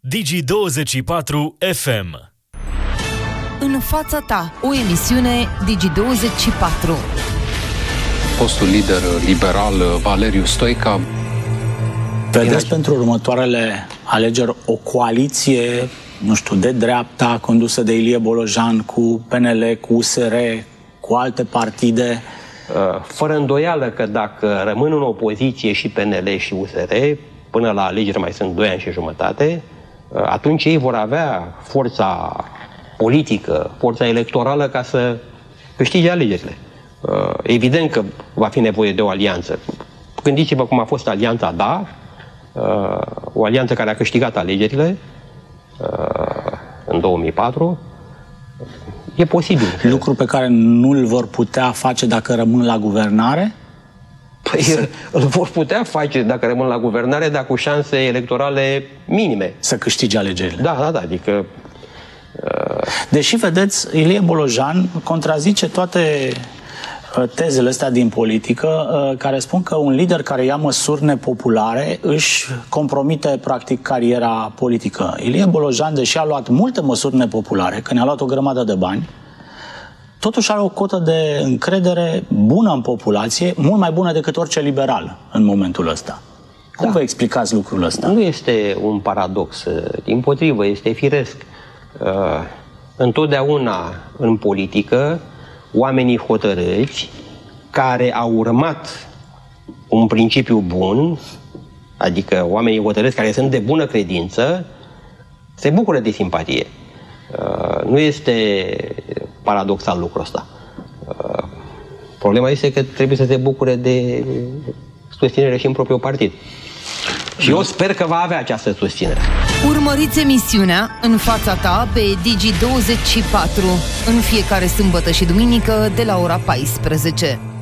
Digi24 FM. În fața ta, o emisiune Digi24. Fostul lider liberal Valeriu Stoica. Vedeți pentru următoarele alegeri o coaliție, nu știu, de dreapta, condusă de Ilie Bolojan, cu PNL, cu USR, cu alte partide? Fără îndoială că dacă rămân în opoziție și PNL și USR, până la alegeri mai sunt 2 ani și jumătate, atunci ei vor avea forța politică, forța electorală ca să câștige alegerile. Evident că va fi nevoie de o alianță. Gândiți-vă cum a fost alianța DA, o alianță care a câștigat alegerile în 2004. E posibil. Lucru pe care nu îl vor putea face dacă rămân la guvernare? Păi, îl vor putea face dacă rămân la guvernare, dar cu șanse electorale minime. Să câștige alegerile. Da, adică... Deși, vedeți, Ilie Bolojan contrazice toate tezele astea din politică care spun că un lider care ia măsuri nepopulare își compromite practic cariera politică. Ilie Bolojan, deși a luat multe măsuri nepopulare, când a luat o grămadă de bani, totuși are o cotă de încredere bună în populație, mult mai bună decât orice liberal în momentul ăsta. Cum vă explicați lucrul ăsta? Nu este un paradox, dimpotrivă, este firesc. Întotdeauna în politică, oamenii hotărâți care au urmat un principiu bun, adică oamenii hotărâți care sunt de bună credință, se bucură de simpatie. Nu este paradoxal lucrul ăsta. Problema este că trebuie să se bucure de susținere și în propriul partid. Și eu sper că va avea această susținere. Urmăriți emisiunea În fața ta pe Digi24 în fiecare sâmbătă și duminică de la ora 14.